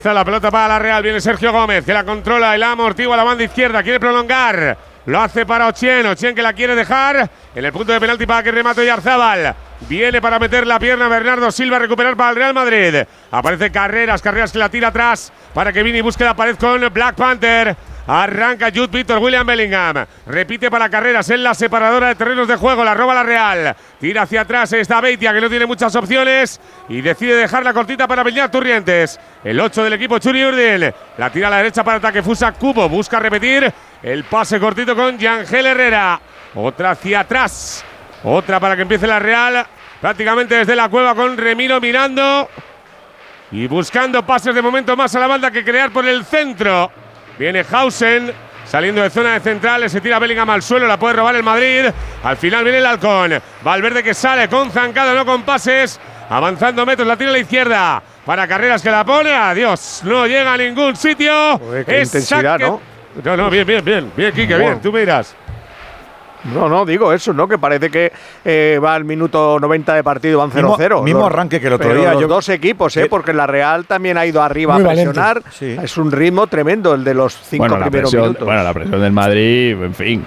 La pelota para la Real, viene Sergio Gómez, que la controla y la amortigua a la banda izquierda, quiere prolongar, lo hace para Ochen que la quiere dejar en el punto de penalti para que remate Oyarzábal. Viene para meter la pierna Bernardo Silva, recuperar para el Real Madrid. Aparece Carreras que la tira atrás para que Vini busque la pared con Black Panther. Arranca Jude Víctor, William Bellingham. Repite para Carreras en la separadora de terrenos de juego. La roba la Real. Tira hacia atrás esta Beitia, que no tiene muchas opciones. Y decide dejarla cortita para Beñat Turrientes. El 8 del equipo, Churi Urdin. La tira a la derecha para Takefusa Kubo. Busca repetir el pase cortito con Yangel Herrera. Otra hacia atrás. Otra para que empiece la Real. Prácticamente desde la cueva con Remiro mirando. Y buscando pases de momento más a la banda que crear por el centro. Viene Hausen, saliendo de zona de centrales, se tira Bellingham al suelo, la puede robar el Madrid. Al final viene el Halcón. Valverde que sale con zancada, no con pases. Avanzando metros, la tira a la izquierda. Para Carreras que la pone, adiós. No llega a ningún sitio. Uy, qué intensidad, ¿no? No, bien, Quique, bien, tú miras. No, digo eso, ¿no? Que parece que va al minuto 90 de partido, van 0-0. Mismo arranque que el otro día. Los dos equipos, porque la Real también ha ido arriba a presionar. Sí. Es un ritmo tremendo el de los 5 primeros minutos. Bueno, la presión del Madrid, en fin.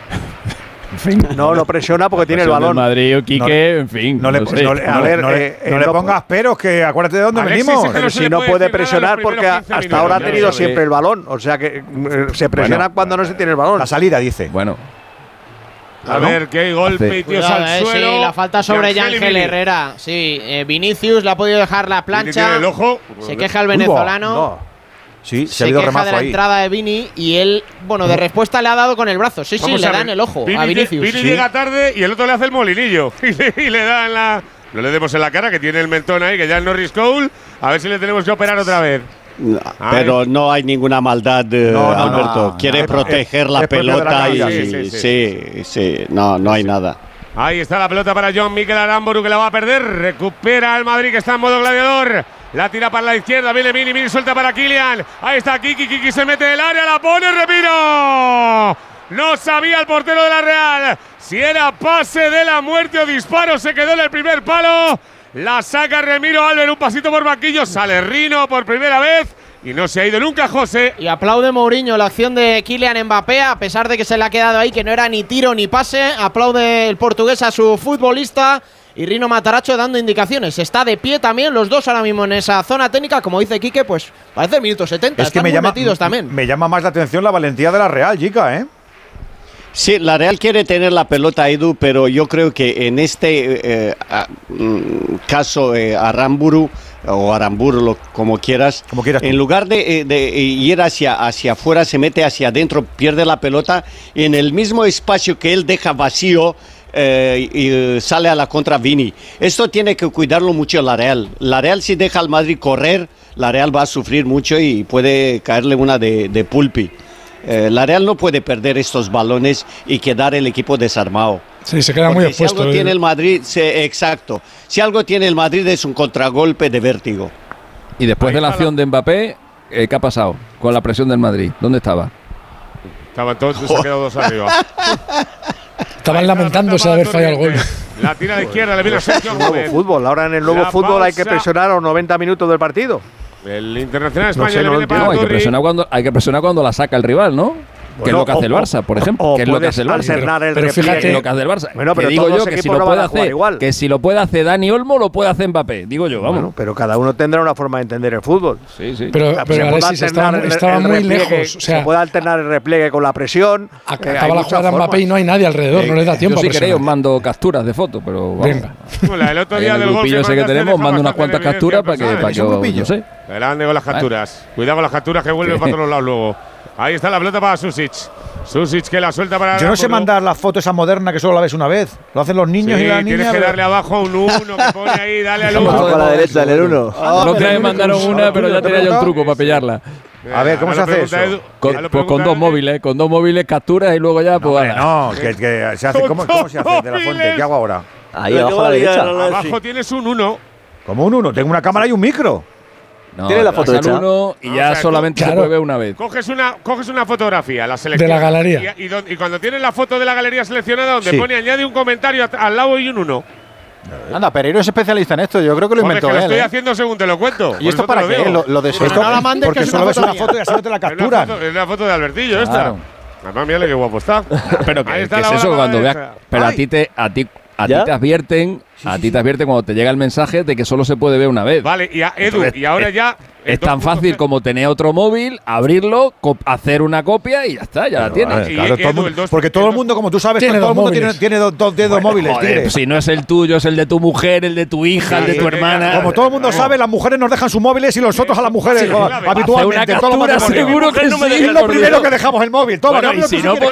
No lo presiona porque tiene el balón. Del Madrid, Quique, en fin. No le pongas peros, que acuérdate de dónde venimos. Pero si no puede presionar porque hasta ahora ha tenido siempre el balón. O sea que se presiona cuando no se tiene el balón. La salida, dice. Bueno. A ver, qué golpe y tíos al suelo. Sí, la falta sobre Yangel Herrera. Sí, Vinicius le ha podido dejar la plancha. El ojo. Se queja el venezolano. Sí, se queja de la entrada de Vini y él, de respuesta le ha dado con el brazo. Sí, le da en el ojo a Vinicius. Vini llega tarde y el otro le hace el molinillo. y le da en la… No le demos en la cara, que tiene el mentón ahí, que ya es Norris Cole. A ver si le tenemos que operar otra vez. No, pero no hay ninguna maldad, Alberto. Quiere proteger la pelota y no hay nada. Ahí está la pelota para John Mikel Aramburu, que la va a perder. Recupera el Madrid, que está en modo gladiador. La tira para la izquierda, viene Vini suelta para Kylian. Ahí está Kiki se mete en el área, la pone Remiro. No sabía el portero de la Real si era pase de la muerte o disparo. Se quedó en el primer palo. La saca Remiro Alber, un pasito por banquillo. Sale Rino por primera vez y no se ha ido nunca José. Y aplaude Mourinho la acción de Kylian Mbappé, a pesar de que se le ha quedado ahí, que no era ni tiro ni pase. Aplaude el portugués a su futbolista. Y Rino Matarazzo dando indicaciones. Está de pie también, los dos ahora mismo en esa zona técnica. Como dice Quique, pues parece el minuto 70. Es que me llama más la atención la valentía de la Real, chica, ¿eh? Sí, la Real quiere tener la pelota, Edu, pero yo creo que en este caso Aramburu o Aramburu, como quieras, en lugar de ir hacia afuera, se mete hacia adentro, pierde la pelota y en el mismo espacio que él deja vacío y sale a la contra Vini. Esto tiene que cuidarlo mucho la Real. La Real, si deja al Madrid correr, la Real va a sufrir mucho y puede caerle una de Pulpi. La Real no puede perder estos balones y quedar el equipo desarmado. Sí, se queda muy expuesto. Si algo tiene el Madrid, exacto. Si algo tiene el Madrid es un contragolpe de vértigo. Y después de la acción de Mbappé, ¿qué ha pasado con la presión del Madrid? ¿Dónde estaba? Estaban todos, se han quedado dos arriba. Estaban lamentándose de haber fallado el gol. La tira de izquierda, le viene a Sergio Gómez. Fútbol. Ahora en el nuevo fútbol hay que presionar a los 90 minutos del partido. El Internacional España le viene para hay que presionar cuando la saca el rival, ¿no? Que es lo que hace el Barça, por ejemplo. Que es lo que hace el Barça. Pero fíjate lo que hace el Barça. Bueno, pero que digo yo que si lo puede hacer igual. Que si lo puede hacer Dani Olmo, lo puede hacer Mbappé. Digo yo, vamos. Bueno, pero cada uno tendrá una forma de entender el fútbol. Sí. Pero Alexis estaba muy lejos. O sea, se puede alternar el repliegue con la presión. Acaba la jugada de Mbappé y no hay nadie alrededor. No le da tiempo. Yo si queréis os mando capturas de fotos, pero vamos. Venga. El otro día del gol ese que tenemos, mando unas cuantas capturas para que no sé. Adelante con las capturas. Cuidado con las capturas que vuelven para todos lados luego. Ahí está la pelota para Susic. Susic que la suelta para… Yo no sé mandar la foto esa moderna que solo la ves una vez. Lo hacen los niños y las niñas. Tienes que darle abajo un 1 que pone ahí, dale al 1. A la derecha, el 1. Los que me mandaron una, pero ya tenía yo el truco para pillarla. A ver, ¿cómo se hace eso? Pues con dos móviles capturas y luego ya… No, que se hace… ¿Cómo se hace de la fuente? ¿Qué hago ahora? Ahí abajo a la derecha. Abajo tienes un 1. ¿Cómo un 1? Tengo una cámara y un micro. No, tiene la foto hecha. Y ya solamente se puede ver una vez. Coges una fotografía, la selección. De la galería. Y cuando tienes la foto de la galería seleccionada, donde pone añade un comentario al lado y un 1. Anda, Pereiro es especialista en esto. Yo creo que lo inventó él. Lo estoy haciendo según te lo cuento. ¿Y esto para qué? Lo de esto, no la mandes, porque solo ves una foto y así no te la capturan. Es una foto de Albertillo esta. Además, mírale qué guapo está. Pero ¿qué es eso cuando veas? Pero a ti te advierten cuando te llega el mensaje de que solo se puede ver una vez. Vale, y Edu, y ahora ya… Es tan fácil como tener otro móvil, abrirlo, hacer una copia y ya está, ya la tienes. Claro, porque todo el mundo, como tú sabes, todo el mundo tiene dos dedos móviles. Joder, si no es el tuyo, es el de tu mujer, el de tu hija, el de tu hermana. Como todo el mundo sabe, las mujeres nos dejan sus móviles y nosotros a las mujeres habitualmente. Una captura, seguro que sí. Es lo primero que dejamos el móvil. Toma, y si no,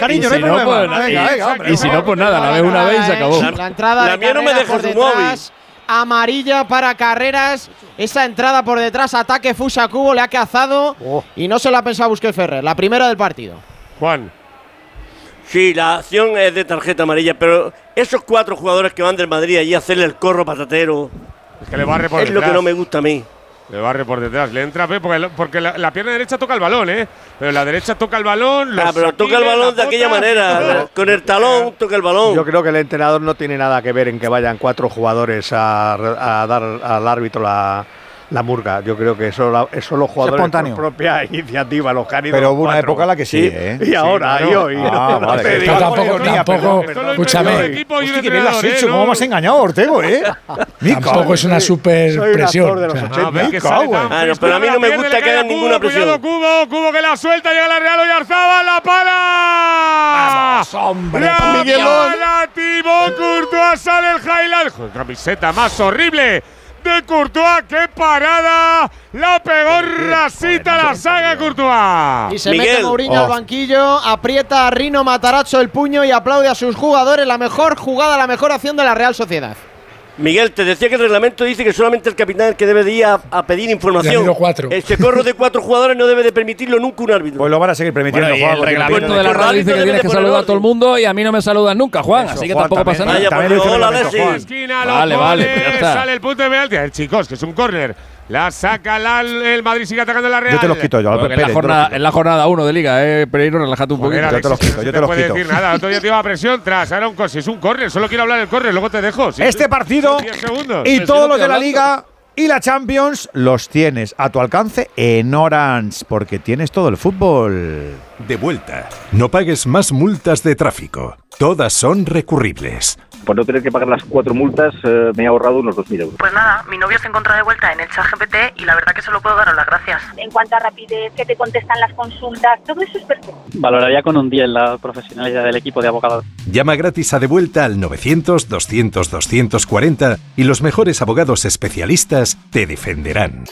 pues nada, la ves una vez y se acabó. La entrada la mía no me deja su móvil. Amarilla para Carreras. Esa entrada por detrás, ataque Fusa Cubo, le ha cazado y no se la ha pensado Busquets Ferrer. La primera del partido. Juan. Sí, la acción es de tarjeta amarilla, pero esos 4 jugadores que van del Madrid allí a hacerle el corro patatero, es que le barre por detrás. Es lo que no me gusta a mí. Le barre por detrás, le entra porque la pierna derecha toca el balón, pero la derecha toca el balón. Pero toca el balón de aquella manera, con el talón toca el balón. Yo creo que el entrenador no tiene nada que ver en que vayan 4 jugadores a dar al árbitro la murga. Yo creo que eso los jugadores por propia iniciativa, los cánidos. Pero hubo una época en la que sí, Y ahora, y hoy. Vale. Tampoco, escúchame. Hostia, que bien lo has hecho, cómo me has engañado, Ortego, Tampoco es una super presión. Pero a mí no me gusta que hagan ninguna presión. Cubo que la suelta, llega la Real Oyarzabal, la para. ¡Vamos, hombre! La Thibaut Courtois, sale el highlight. Camiseta más horrible de Courtois, qué parada, la pegó rasita la saga Courtois. Y se mete Mourinho al banquillo, aprieta a Rino Matarazzo el puño y aplaude a sus jugadores. La mejor jugada, la mejor acción de la Real Sociedad. Miguel, te decía que el reglamento dice que solamente el capitán es el que debe de ir a pedir información. El socorro de 4 jugadores no debe de permitirlo nunca un árbitro. Pues lo van a seguir permitiendo, Juan. El reglamento de la radio dice que tienes que saludar a todo el mundo y a mí no me saludan nunca, Juan. Así que tampoco pasa nada. Vale, sale el punto de penalti. Chicos, que es un córner. La saca el Madrid, sigue atacando la Real. Yo te los quito, en la jornada 1 de Liga, Pereiro, relájate un poquito. Yo te los quito, no puedes decir nada. Otro día te iba a presión tras. Ahora es un córner. Solo quiero hablar del córner, luego te dejo. Este partido y todos los de la Liga y la Champions los tienes a tu alcance en Orange, porque tienes todo el fútbol. De vuelta. No pagues más multas de tráfico. Todas son recurribles. Por no tener que pagar las 4 multas, me he ahorrado unos 2.000 euros. Pues nada, mi novio se encuentra de vuelta en el ChatGPT y la verdad que solo puedo daros las gracias. En cuanto a rapidez, que te contestan las consultas, todo eso es perfecto. Valoraría con un 10 la profesionalidad del equipo de abogados. Llama gratis a De Vuelta al 900-200-240 y los mejores abogados especialistas te defenderán.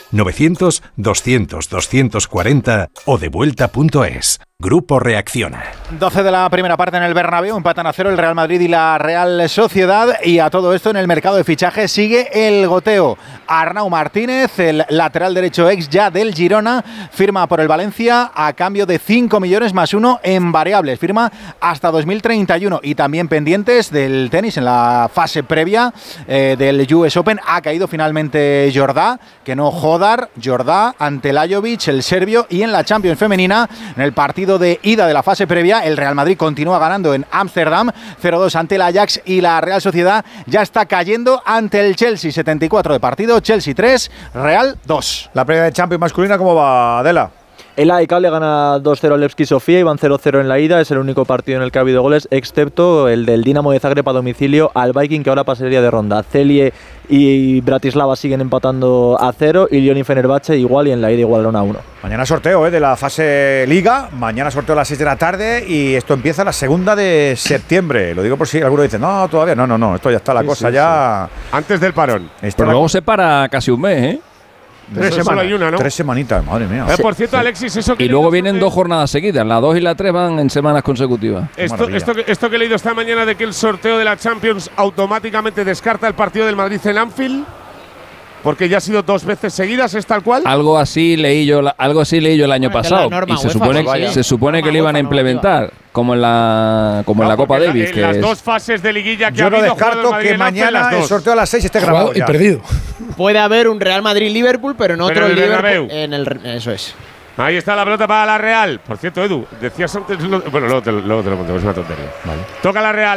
900-200-240 o devuelta.es. Grupo Reacciona. 12 de la primera parte en el Bernabéu, empatan a 0 el Real Madrid y la Real Sociedad, y a todo esto en el mercado de fichajes sigue el goteo. Arnau Martínez, el lateral derecho ex ya del Girona, firma por el Valencia a cambio de 5 millones más 1 en variables, firma hasta 2031. Y también pendientes del tenis en la fase previa del US Open, ha caído finalmente Jordá, que no Jodar, Jordá ante Lajovic, el serbio, y en la Champions femenina, en el partido de ida de la fase previa, el Real Madrid continúa ganando en Ámsterdam 0-2 ante el Ajax, y la Real Sociedad ya está cayendo ante el Chelsea. 74 de partido, Chelsea 3, Real 2. La previa de Champions masculina, ¿cómo va, Adela? El AEK le gana 2-0 al Levski Sofía y van 0-0 en la ida. Es el único partido en el que ha habido goles, excepto el del Dinamo de Zagreb a domicilio al Viking, que ahora pasaría de ronda. Celie y Bratislava siguen empatando a 0 y Lyon y Fenerbahce igual, y en la ida igualaron a 1. Mañana sorteo de la fase Liga, mañana sorteo a las 6 de la tarde y esto empieza la 2 de septiembre. Lo digo por si alguno dice, no, todavía no, esto ya está la cosa ya… Antes del parón. Pero luego se para casi un mes, 3 semanas, hay una, ¿no? 3 semanitas, madre mía. Por cierto, Alexis, eso que… Y luego vienen 2 jornadas seguidas, la 2 y la 3 van en semanas consecutivas. Esto que he leído esta mañana de que el sorteo de la Champions automáticamente descarta el partido del Madrid en Anfield, porque ya ha sido 2 veces seguidas, ¿es tal cual? Algo así leí yo el año pasado, y se supone que lo iban a implementar, como en la Copa Davis. En las 2 fases de liguilla que yo ha habido, no descarto que mañana el sorteo a las 6 esté grabado y perdido. Puede haber un Real Madrid-Liverpool, pero en otro Liverpool. Eso es. Ahí está la pelota para la Real. Por cierto, Edu, decías antes… Bueno, luego te lo cuento, es una tontería. Vale. Toca la Real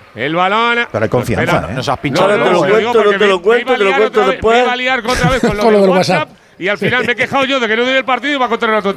El balón. Pero hay confianza, Nos has pinchado. No te lo cuento después. Me iba a liar otra vez con lo de WhatsApp. Y al final me he quejado yo de que no doy el partido y va a contar el otro